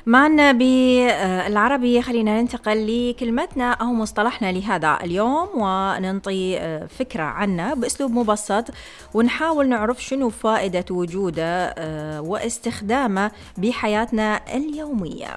معنا بالعربي. خلينا ننتقل لكلمتنا أو مصطلحنا لهذا اليوم وننطي فكرة عنه بأسلوب مبسط، ونحاول نعرف شنو فائدة وجوده واستخدامه بحياتنا اليومية.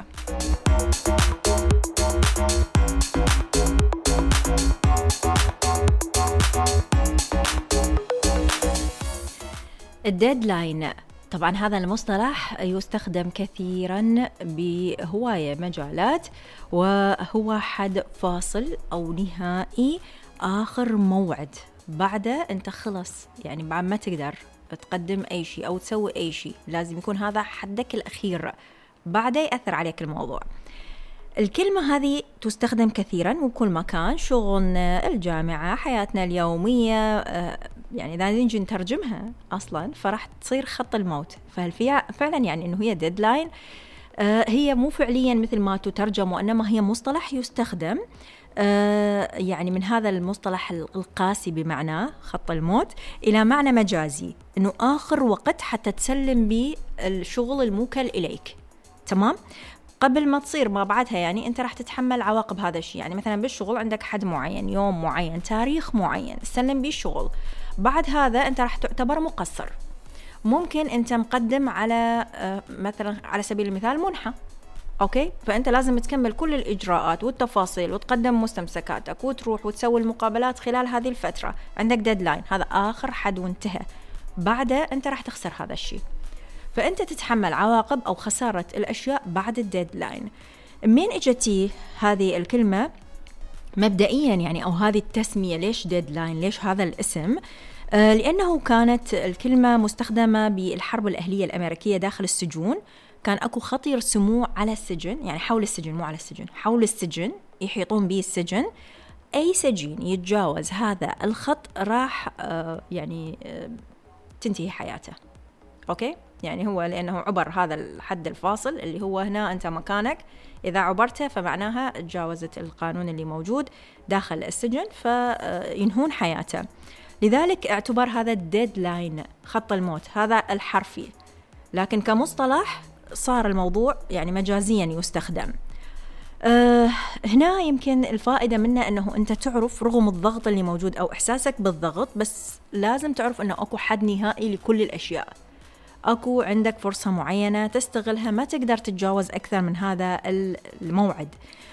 الديدلاين، طبعا هذا المصطلح يستخدم كثيرا بهواية مجالات، وهو حد فاصل أو نهائي، آخر موعد بعده أنت خلص، يعني بعد ما تقدر تقدم أي شيء أو تسوي أي شيء، لازم يكون هذا حدك الأخير، بعده يأثر عليك الموضوع. الكلمة هذه تستخدم كثيرا وبكل مكان، شغلنا، الجامعة، حياتنا اليومية. يعني إذا نجي نترجمها أصلا فراح تصير خط الموت. فهل فيها فعلا يعني إنه هي ديدلاين؟ هي مو فعليا مثل ما تترجم، وإنما هي مصطلح يستخدم يعني من هذا المصطلح القاسي بمعنى خط الموت إلى معنى مجازي، إنه آخر وقت حتى تسلم به الشغل الموكل إليك. تمام؟ قبل ما تصير ما بعدها، يعني أنت راح تتحمل عواقب هذا الشيء. يعني مثلا بالشغل عندك حد معين، يوم معين، تاريخ معين تسلم به الشغل، بعد هذا أنت راح تعتبر مقصر. ممكن أنت مقدم على مثلا على سبيل المثال منحة، أوكي، فأنت لازم تكمل كل الإجراءات والتفاصيل وتقدم مستمسكاتك وتروح وتسوي المقابلات خلال هذه الفترة. عندك ديدلاين، هذا آخر حد وانتهى، بعده أنت راح تخسر هذا الشيء، فأنت تتحمل عواقب أو خسارة الأشياء بعد الديدلاين. من اجتي هذه الكلمة مبدئيا يعني، أو هذه التسمية، ليش ديدلاين؟ ليش هذا الاسم؟ لأنه كانت الكلمة مستخدمة بالحرب الأهلية الأمريكية داخل السجون. كان أكو خط يرسموه على السجن، يعني حول السجن، مو على السجن، حول السجن، يحيطون به السجن. أي سجين يتجاوز هذا الخط راح يعني تنتهي حياته. أوكي، يعني هو لأنه عبر هذا الحد الفاصل اللي هو هنا أنت مكانك، إذا عبرته فمعناها تجاوزت القانون اللي موجود داخل السجن، فينهون حياته. لذلك اعتبر هذا الديدلاين خط الموت، هذا الحرفي. لكن كمصطلح صار الموضوع يعني مجازيا يستخدم. هنا يمكن الفائدة منه أنه أنت تعرف رغم الضغط اللي موجود أو إحساسك بالضغط، بس لازم تعرف أنه أكو حد نهائي لكل الأشياء. أكو عندك فرصة معينة تستغلها، ما تقدر تتجاوز أكثر من هذا الموعد.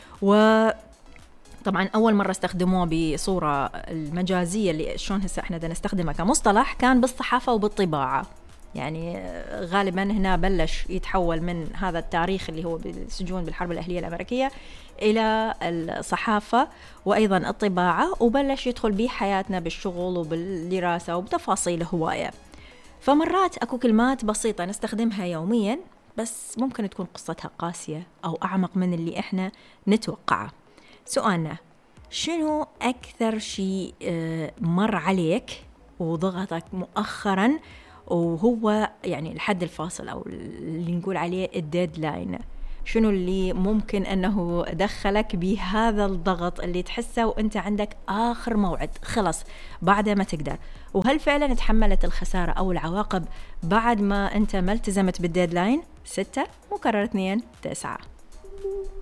وطبعا أول مرة استخدموه بصورة المجازية اللي شلون هسه احنا دا نستخدمه كمصطلح كان بالصحافة وبالطباعة. يعني غالبا هنا بلش يتحول من هذا التاريخ اللي هو بالسجون بالحرب الأهلية الأمريكية إلى الصحافة وأيضا الطباعة، وبلش يدخل بحياتنا بالشغل وبالدراسة وبتفاصيل هواية. فمرات أكو كلمات بسيطة نستخدمها يوميا، بس ممكن تكون قصتها قاسية أو أعمق من اللي إحنا نتوقعه. سؤالنا، شنو أكثر شيء مر عليك وضغطك مؤخرا وهو يعني الحد الفاصل أو اللي نقول عليه الديدلاين؟ شنو اللي ممكن أنه دخلك بهذا الضغط اللي تحسه وأنت عندك آخر موعد خلص بعد ما تقدر؟ وهل فعلا تحملت الخسارة أو العواقب بعد ما أنت ما التزمت بالديدلاين؟ 6 مكرر 2 9.